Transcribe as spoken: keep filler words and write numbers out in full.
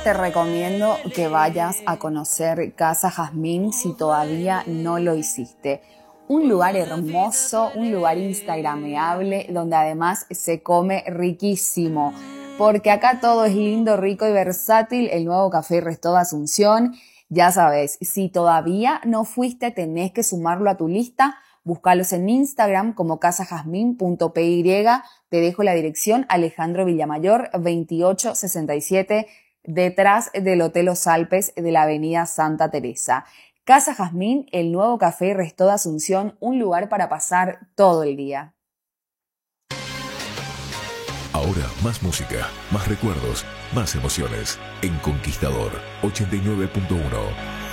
te recomiendo que vayas a conocer Casa Jazmín si todavía no lo hiciste. Un lugar hermoso, un lugar instagrameable, donde además se come riquísimo. Porque acá todo es lindo, rico y versátil. El nuevo Café Restó de Asunción. Ya sabes, si todavía no fuiste, tenés que sumarlo a tu lista. Búscalos en Instagram como casajazmin punto p y. Te dejo la dirección: Alejandro Villamayor, veintiocho sesenta y siete, detrás del Hotel Los Alpes de la avenida Santa Teresa. Casa Jazmín, el nuevo Café Restó de Asunción, un lugar para pasar todo el día. Ahora más música, más recuerdos, más emociones. En Conquistador ochenta y nueve punto uno.